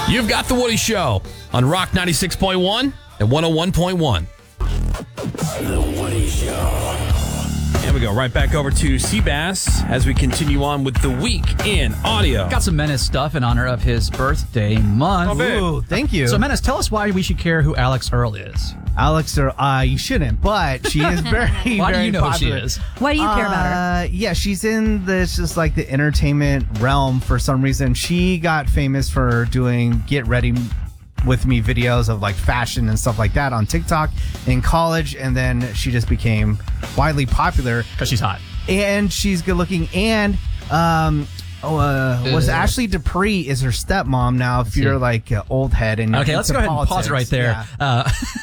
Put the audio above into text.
You've got The Woody Show on Rock 96.1 and 101.1. The Woody Show. And we go right back over to Seabass as we continue on with the week in audio. Got some Menace stuff in honor of his birthday month. Ooh, thank you. So, Menace, tell us why we should care who Alex Earl is. Alex, you shouldn't, but she is very, Why very do you know popular. who she is? Why do you care about her? Yeah, she's in this just like the entertainment realm for some reason. She got famous for doing Get Ready With Me videos of like fashion and stuff like that on TikTok in college, and then she just became widely popular. Because she's hot. And she's good looking, and was Ashley Dupree is her stepmom now. If you're like old head and Okay, let's go ahead and pause it right there. Yeah.